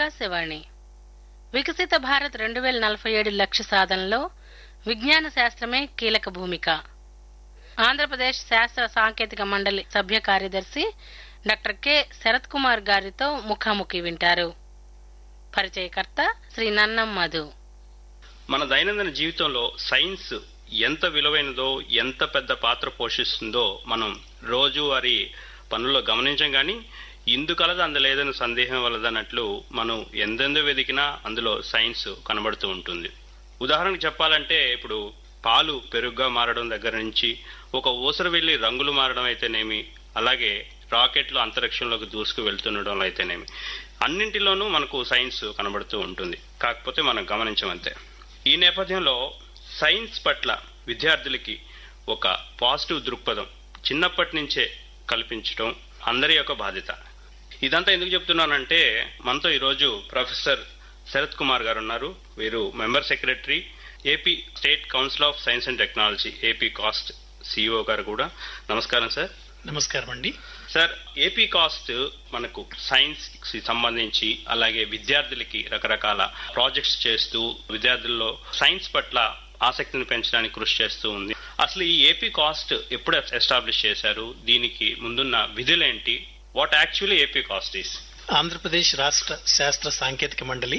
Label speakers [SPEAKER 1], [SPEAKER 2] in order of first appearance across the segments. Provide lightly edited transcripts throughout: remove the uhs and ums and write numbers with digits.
[SPEAKER 1] ఆకాశవాణి వికసిత భారత్ 2047 లక్ష్య సాధనలో విజ్ఞాన శాస్త్రమే కీలక భూమిక. ఆంధ్రప్రదేశ్ శాస్త్ర సాంకేతిక మండలి సభ్య కార్యదర్శి డాక్టర్ కె శరత్ కుమార్ గారితో ముఖాముఖి వింటారు. పరిచయకర్త శ్రీ నన్నం మధు.
[SPEAKER 2] మన దైనందిన జీవితంలో సైన్స్ ఎంత విలువైనదో, ఎంత పెద్ద పాత్ర పోషిస్తుందో మనం రోజువారీ పనుల్లో గమనించం. కానీ ఇందుకలదు అందలేదని సందేహం వలదన్నట్లు మనం ఎందెందు వెతికినా అందులో సైన్స్ కనబడుతూ ఉంటుంది. ఉదాహరణకు చెప్పాలంటే ఇప్పుడు పాలు పెరుగుగా మారడం దగ్గర నుంచి ఒక ఊసర వెళ్లి రంగులు మారడం అయితేనేమి, అలాగే రాకెట్లు అంతరిక్షంలోకి దూసుకు వెళ్తుండడం అయితేనేమి, అన్నింటిలోనూ మనకు సైన్స్ కనబడుతూ ఉంటుంది. కాకపోతే మనం గమనించమంతే. ఈ నేపథ్యంలో సైన్స్ పట్ల విద్యార్థులకి ఒక పాజిటివ్ దృక్పథం చిన్నప్పటి నుంచే కల్పించడం అందరి యొక్క బాధ్యత. ఇదంతా ఎందుకు చెప్తున్నానంటే, మనతో ఈరోజు ప్రొఫెసర్ శరత్ కుమార్ గారు ఉన్నారు. వీరు member secretary, AP state council of science and technology, AP cost CEO గారు కూడా. నమస్కారం సార్.
[SPEAKER 3] నమస్కారం అండి.
[SPEAKER 2] సార్, ఏపీ కాస్ట్ మనకు సైన్స్ కి సంబంధించి అలాగే విద్యార్థులకి రకరకాల ప్రాజెక్ట్స్ చేస్తూ విద్యార్థుల్లో సైన్స్ పట్ల ఆసక్తిని పెంచడానికి కృషి చేస్తూ ఉంది. అసలు ఈ ఏపీ కాస్ట్ ఎప్పుడు ఎస్టాబ్లిష్ చేశారు? దీనికి ముందున్న విధులేంటి? What actually AP cost is?
[SPEAKER 3] Andhra Pradesh రాష్ట్ర శాస్త్ర సాంకేతిక మండలి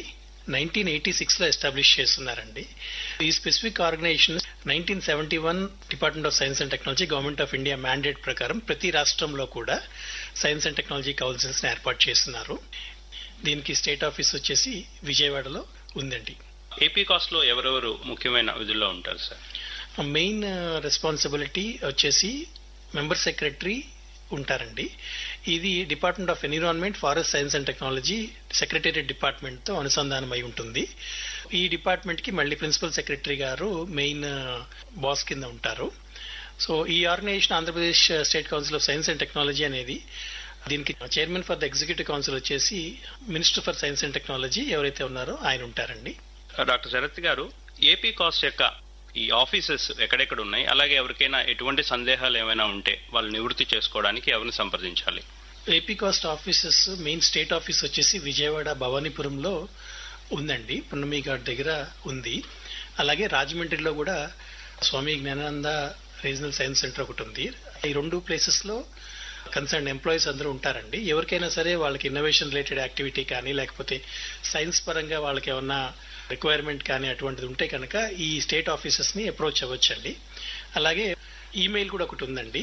[SPEAKER 3] 1986 లో ఎస్టాబ్లిష్ చేస్తున్నారండి. ఈ specific organisation 1971 department of science and technology, government of India mandate ప్రకారం ప్రతి రాష్ట్రంలో కూడా సైన్స్ అండ్ టెక్నాలజీ కౌన్సిల్స్ ని ఏర్పాటు చేస్తున్నారు. దీనికి స్టేట్ ఆఫీస్ వచ్చేసి విజయవాడలో ఉందండి.
[SPEAKER 2] ఏపీ కాస్ట్ లో ఎవరెవరు ముఖ్యమైన విధుల్లో ఉంటారు సార్?
[SPEAKER 3] మెయిన్ రెస్పాన్సిబిలిటీ వచ్చేసి మెంబర్ సెక్రటరీ ఉంటారండి. ఇది department of environment, forest science and technology secretariat department తో అనుసంధానమై ఉంటుంది. ఈ డిపార్ట్మెంట్ కి మళ్ళీ ప్రిన్సిపల్ సెక్రటరీ గారు మెయిన్ బాస్ కింద ఉంటారు. సో ఈ organisation Andhra Pradesh state council of science and technology అనేది, దీనికి chairman for the executive council వచ్చేసి minister for science and technology ఎవరైతే ఉన్నారో ఆయన ఉంటారండి.
[SPEAKER 2] డాక్టర్ శరత్ గారు, ఏపీ కాస్ట్ యొక్క ఈ ఆఫీసెస్ ఎక్కడెక్కడ ఉన్నాయి, అలాగే ఎవరికైనా ఎటువంటి సందేహాలు ఏమైనా ఉంటే వాళ్ళు నివృత్తి చేసుకోవడానికి ఎవరిని సంప్రదించాలి?
[SPEAKER 3] AP cost offices main state office వచ్చేసి విజయవాడ భవానీపురంలో ఉందండి, పున్నమి ఘాట్ దగ్గర ఉంది. అలాగే రాజమండ్రిలో కూడా స్వామి జ్ఞానానంద రీజనల్ సైన్స్ సెంటర్ ఒకటి ఉంది. ఈ రెండు ప్లేసెస్ లో కన్సర్న్ ఎంప్లాయీస్ అందరూ ఉంటారండి. ఎవరికైనా సరే వాళ్ళకి ఇన్నోవేషన్ రిలేటెడ్ యాక్టివిటీ కానీ, లేకపోతే సైన్స్ పరంగా వాళ్ళకి ఏమన్నా రిక్వైర్మెంట్ కానీ అటువంటిది ఉంటే కనుక ఈ స్టేట్ ఆఫీసెస్ ని అప్రోచ్ అవ్వచ్చండి. అలాగే ఈమెయిల్ కూడా ఒకటి ఉందండి,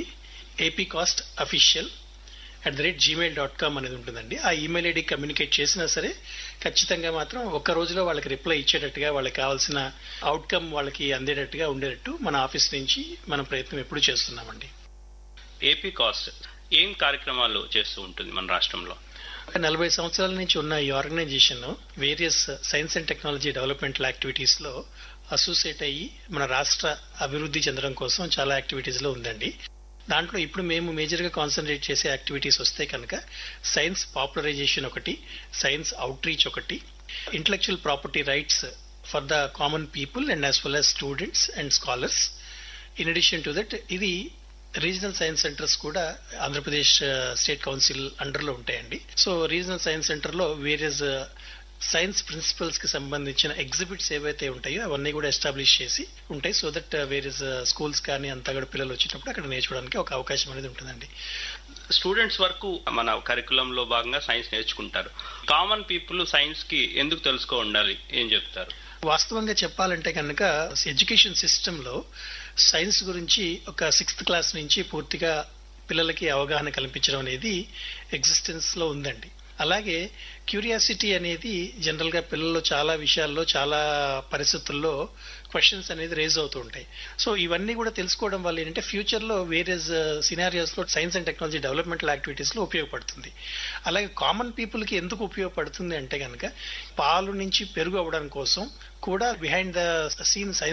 [SPEAKER 3] apcostofficial@gmail.com అనేది ఉంటుందండి. ఆ ఈమెయిల్ ఐడి కమ్యూనికేట్ చేసినా సరే ఖచ్చితంగా మాత్రం ఒక్క రోజులో వాళ్ళకి రిప్లై ఇచ్చేటట్టుగా, వాళ్ళకి కావాల్సిన అవుట్కమ్ వాళ్ళకి అందేటట్టుగా ఉండేటట్టు మన ఆఫీస్ నుంచి మనం ప్రయత్నం ఎప్పుడు చేస్తున్నామండి.
[SPEAKER 2] ఏపీ కాస్ట్ ఏం కార్యక్రమాలు చేస్తూ ఉంటుంది మన రాష్ట్రంలో?
[SPEAKER 3] 40 సంవత్సరాల నుంచి ఉన్న ఈ organisation various science and technology developmental activities లో అసోసియేట్ అయ్యి మన రాష్ట్ర అభివృద్ధి చెందడం కోసం చాలా యాక్టివిటీస్ లో ఉందండి. దాంట్లో ఇప్పుడు మేము మేజర్ గా కాన్సన్ట్రేట్ చేసే యాక్టివిటీస్ వస్తే కనుక సైన్స్ పాపులరైజేషన్ ఒకటి, సైన్స్ అవుట్ రీచ్ ఒకటి, intellectual property rights for the common people and as well as students and scholars. In addition to that ఇది రీజనల్ సైన్స్ సెంటర్స్ కూడా ఆంధ్రప్రదేశ్ స్టేట్ కౌన్సిల్ అండర్ లో ఉంటాయండి. So regional science centre లో various science principles కి సంబంధించిన exhibits ఏవైతే ఉంటాయో అవన్నీ కూడా ఎస్టాబ్లిష్ చేసి ఉంటాయి. సో దట్ వేరియస్ స్కూల్స్ కానీ అంతా కూడా పిల్లలు వచ్చినప్పుడు అక్కడ నేర్చుకోవడానికి ఒక అవకాశం అనేది ఉంటుందండి.
[SPEAKER 2] స్టూడెంట్స్ వరకు మన కరికులం లో భాగంగా సైన్స్ నేర్చుకుంటారు. కామన్ పీపుల్ సైన్స్ కి ఎందుకు తెలుసుకో ఉండాలి, ఏం చెప్తారు?
[SPEAKER 3] వాస్తవంగా చెప్పాలంటే కనుక ఎడ్యుకేషన్ సిస్టమ్ లో సైన్స్ గురించి ఒక 6th క్లాస్ నుంచి పూర్తిగా పిల్లలకి అవగాహన కల్పించడం అనేది ఎగ్జిస్టెన్స్ లో ఉందండి. అలాగే క్యూరియాసిటీ అనేది జనరల్ గా పిల్లల్లో చాలా విషయాల్లో, చాలా పరిస్థితుల్లో క్వశ్చన్స్ అనేది రేజ్ అవుతూ ఉంటాయి. సో ఇవన్నీ కూడా తెలుసుకోవడం వల్ల ఏంటంటే ఫ్యూచర్ లో వేరియస్ సినారియోస్ లో science and technology developmental activities లో ఉపయోగపడుతుంది. అలాగే కామన్ పీపుల్ కి ఎందుకు ఉపయోగపడుతుంది అంటే కనుక పాలు నుంచి పెరుగు అవ్వడం కోసం కూడా బిహైండ్ ద సీన్ సైన్స్